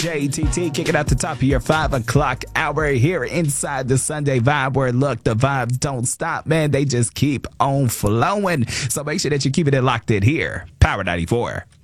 JTT kicking out the top of your 5 o'clock hour here inside the Sunday Vibe, where look, the vibes don't stop, man. They just keep on flowing. So make sure that you keep it locked in here. Power 94.